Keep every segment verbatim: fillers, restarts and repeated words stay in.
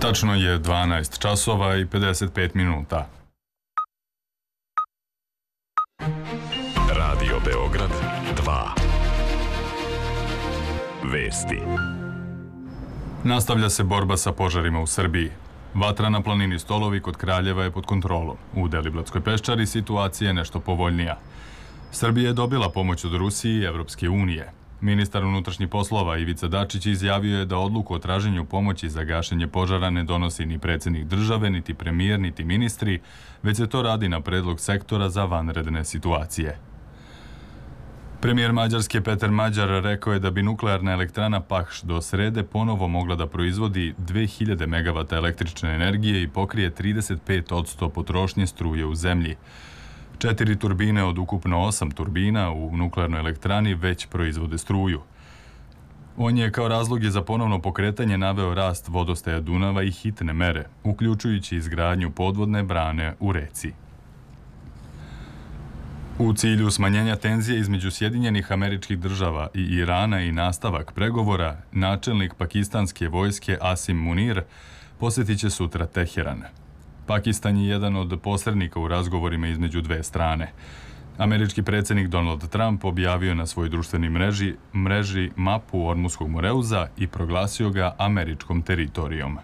Tačno je dvanaest časova i pedeset pet minuta. Radio Beograd dva. Vesti. Nastavlja se borba sa požarima u Srbiji. Vatra na planini Stolovi kod Kraljeva je pod kontrolom. U Deliblatskoj peščari situacija je nešto povoljnija. Srbija je dobila pomoć od Rusije i Evropske unije. Ministar unutrašnjih poslova Ivica Dačić izjavio je da odluku o traženju pomoći za gašenje požara ne donosi ni predsjednik države, niti premijer, niti ministri, već se to radi na predlog sektora za vanredne situacije. Premijer Mađarske Peter Mađar rekao je da bi nuklearna elektrana Paks do srede ponovo mogla da proizvodi dve hiljade megavata električne energije i pokrije trideset pet posto potrošnje struje u zemlji. Četiri turbine od ukupno osam turbina u nuklearnoj elektrani već proizvode struju. On je kao razloge za ponovno pokretanje naveo rast vodostaja Dunava i hitne mere, uključujući izgradnju podvodne brane u reci. U cilju smanjenja tenzije između Sjedinjenih Američkih Država i Irana i nastavak pregovora, načelnik pakistanske vojske Asim Munir posjetit će sutra Teheran. Pakistan je jedan od posrednika u razgovorima između dve strane. Američki predsjednik Donald Trump objavio na svojoj društvenoj mreži, mreži mapu Ormuskog Moreuza i proglasio ga američkom teritorijom.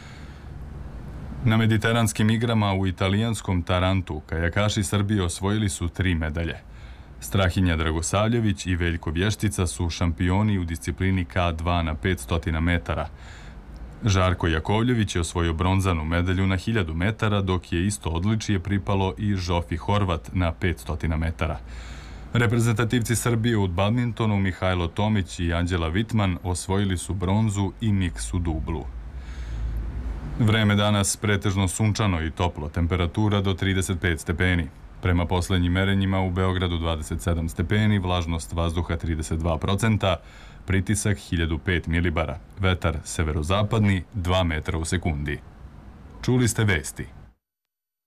Na mediteranskim igrama u italijanskom Tarantu kajakaši Srbije osvojili su tri medalje. Strahinja Dragosavljević i Veljko Vještica su šampioni u disciplini K dva na petsto metara. Žarko Jakovljević je osvojio bronzanu medalju na hiljadu metara, dok je isto odličije pripalo i Žofi Horvat na petsto metara. Reprezentativci Srbije u badmintonu Mihajlo Tomić i Anđela Vitman osvojili su bronzu i miks u dublu. Vreme danas pretežno sunčano i toplo, temperatura do trideset pet stepeni. Prema poslednjim merenjima u Beogradu dvadeset sedam stepeni, vlažnost vazduha trideset dva procenta, pritisak hiljadu pet milibara, vetar severozapadni dva metra u sekundi. Čuli ste vesti.